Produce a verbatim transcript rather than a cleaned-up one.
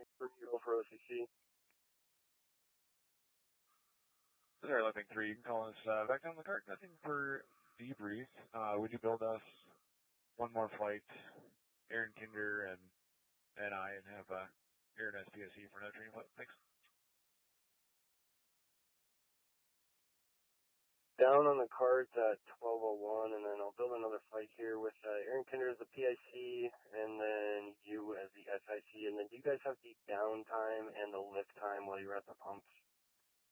for you for O C C. This is our Living three. You can call us uh, back down the cart. Nothing for debrief. Uh, would you build us one more flight, Aaron Kinder and and I, and have uh, Aaron S P S E for another training flight? Thanks. Down on the cards at twelve oh one, and then I'll build another flight here with uh, Aaron Kinder as the P I C, and then you as the S I C. And then do you guys have the downtime and the lift time while you're at the pumps?